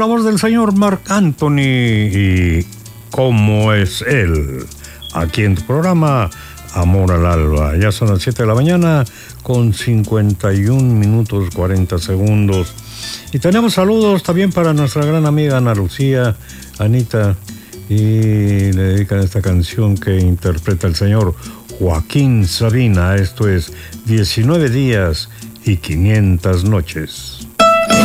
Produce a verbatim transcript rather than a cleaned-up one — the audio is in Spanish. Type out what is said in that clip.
la voz del señor Marc Anthony y ¿Cómo es él? Aquí en tu programa Amor al Alba. Ya son las siete de la mañana con cincuenta y un minutos cuarenta segundos. Y tenemos saludos también para nuestra gran amiga Ana Lucía, Anita, y le dedican esta canción que interpreta el señor Joaquín Sabina. Esto es diecinueve días y quinientas noches.